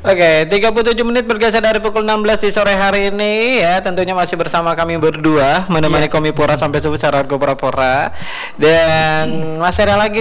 Oke, 37 menit bergeser dari pukul 16 di sore hari ini ya. Tentunya masih bersama kami berdua menemani Komipura sampai sebesar Argo Pura-Pura. Dan masih ada lagi